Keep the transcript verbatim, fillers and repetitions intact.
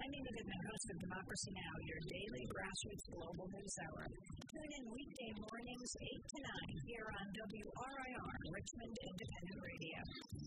I'm Amy Goodman, host of Democracy Now!, your daily grassroots global news hour. Tune in weekday mornings, eight to nine, here on W R I R, Richmond Independent Radio.